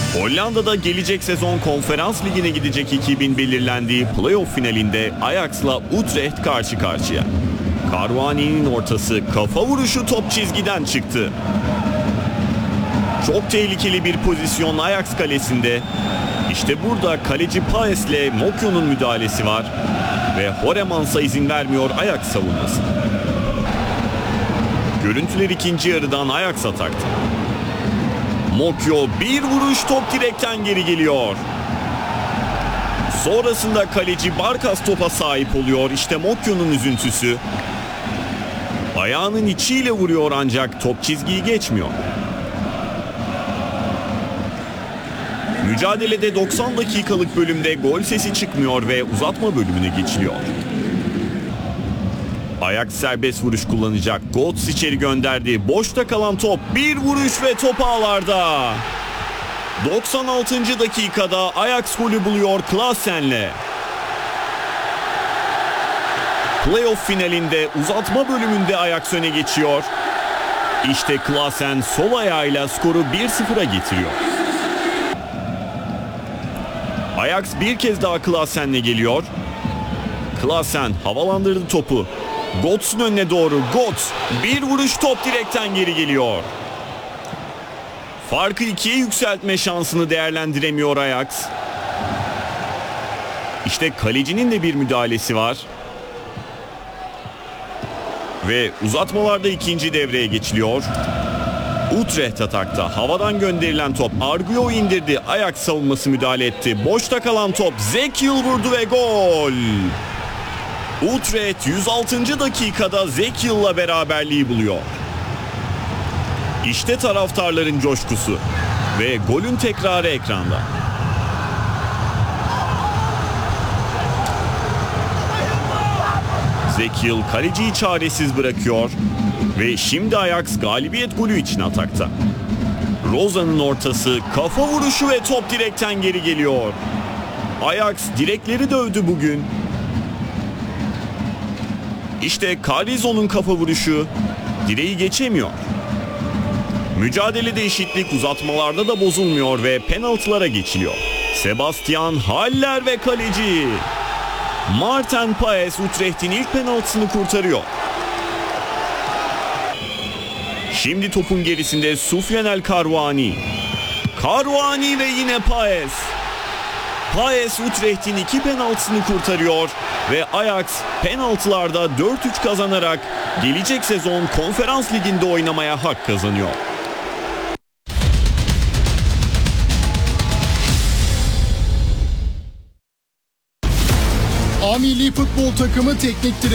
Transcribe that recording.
Hollanda'da gelecek sezon Konferans Ligi'ne gidecek ekibin belirlendiği playoff finalinde Ajax'la Utrecht karşı karşıya. Caruani'nin ortası, kafa vuruşu top çizgiden çıktı. Çok tehlikeli bir pozisyon Ajax kalesinde. İşte burada kaleci Paes'le Mokyo'nun müdahalesi var ve Horemans'a izin vermiyor Ajax savunması. Görüntüler ikinci yarıdan Ajax atakta. Mokyo bir vuruş, top direkten geri geliyor. Sonrasında kaleci Barkas topa sahip oluyor. İşte Mokyo'nun üzüntüsü. Ayağının içiyle vuruyor ancak top çizgiyi geçmiyor. Mücadelede 90 dakikalık bölümde gol sesi çıkmıyor ve uzatma bölümüne geçiliyor. Ajax serbest vuruş kullanacak. Götze içeri gönderdi. Boşta kalan top, bir vuruş ve top ağlarda. 96. dakikada Ajax golü buluyor Klaasen'le. Playoff finalinde uzatma bölümünde Ajax öne geçiyor. İşte Klaasen sol ayağıyla skoru 1-0'a getiriyor. Ajax bir kez daha Klaasen'le geliyor. Klaasen havalandırdı topu. Götze'ün önüne doğru. Götze bir vuruş, top direkten geri geliyor. Farkı 2'ye yükseltme şansını değerlendiremiyor Ajax. İşte kalecinin de bir müdahalesi var. Ve uzatmalarda ikinci devreye geçiliyor. Utrecht atakta. Havadan gönderilen top. Arguyo indirdi. Ajax savunması müdahale etti. Boşta kalan top. Zekiel vurdu ve gol. Utrecht 106. dakikada Zekiel'la beraberliği buluyor. İşte taraftarların coşkusu ve golün tekrarı ekranda. Zekiel kaleciyi çaresiz bırakıyor ve şimdi Ajax galibiyet golü için atakta. Roza'nın ortası, kafa vuruşu ve top direkten geri geliyor. Ajax direkleri dövdü bugün. İşte Carrizo'nun kafa vuruşu direği geçemiyor. Mücadelede eşitlik uzatmalarda da bozulmuyor ve penaltılara geçiliyor. Sebastian Haller ve kaleci Maarten Paes Utrecht'in ilk penaltısını kurtarıyor. Şimdi topun gerisinde Soufiane El Caruani. Caruani ve yine Paes. Paes Utrecht'in 2 penaltısını kurtarıyor ve Ajax penaltılarda 4-3 kazanarak gelecek sezon Konferans Ligi'nde oynamaya hak kazanıyor. A Milli Futbol Takımı Teknik Direktörü